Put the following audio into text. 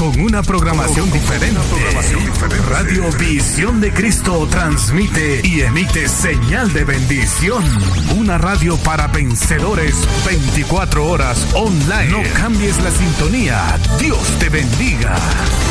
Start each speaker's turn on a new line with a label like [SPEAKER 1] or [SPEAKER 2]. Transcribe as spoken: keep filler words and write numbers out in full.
[SPEAKER 1] con una programación diferente. Radio Visión de Cristo transmite y emite señal de bendición. Una radio para vencedores veinticuatro horas online. No cambies la sintonía. Dios te bendiga.